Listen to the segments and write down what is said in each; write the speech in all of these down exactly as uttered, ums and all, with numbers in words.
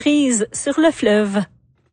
prise sur le fleuve.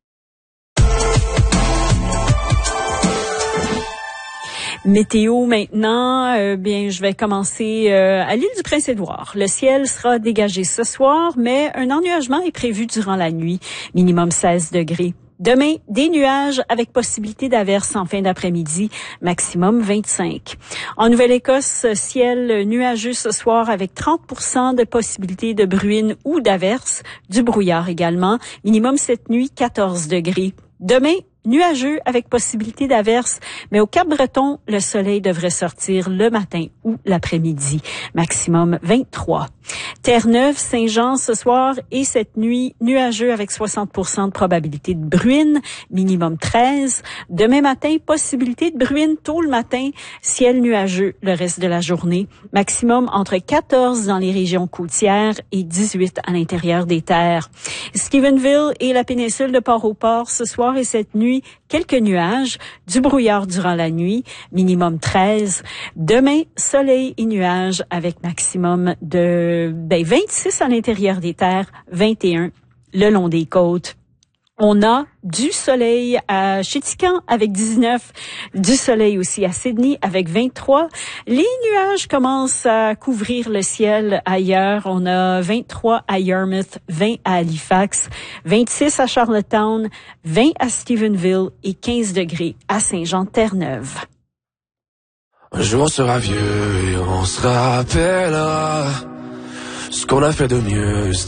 Météo maintenant, euh, bien je vais commencer euh, à l'île du Prince-Édouard. Le ciel sera dégagé ce soir, mais un ennuagement est prévu durant la nuit, minimum seize degrés. Demain, des nuages avec possibilité d'averses en fin d'après-midi, maximum vingt-cinq. En Nouvelle-Écosse, ciel nuageux ce soir avec trente pour cent de possibilité de bruine ou d'averses, du brouillard également, minimum cette nuit quatorze degrés. Demain, nuageux avec possibilité d'averses, mais au Cap-Breton, le soleil devrait sortir le matin ou l'après-midi, maximum vingt-trois. Terre-Neuve, Saint-Jean ce soir et cette nuit, nuageux avec soixante pour cent de probabilité de bruine, minimum treize. Demain matin, possibilité de bruine tôt le matin, ciel nuageux le reste de la journée, maximum entre quatorze dans les régions côtières et dix-huit à l'intérieur des terres. Stephenville et la péninsule de Port-au-Port ce soir et cette nuit, quelques nuages, du brouillard durant la nuit, minimum treize. Demain, soleil et nuages avec maximum de ben, vingt-six à l'intérieur des terres, vingt et un le long des côtes. On a du soleil à Chéticamp avec dix-neuf, du soleil aussi à Sydney avec vingt-trois. Les nuages commencent à couvrir le ciel ailleurs. On a vingt-trois à Yarmouth, vingt à Halifax, vingt-six à Charlottetown, vingt à Stephenville et quinze degrés à Saint-Jean-Terre-Neuve. Un jour on sera vieux et on se rappellera ce qu'on a fait de mieux.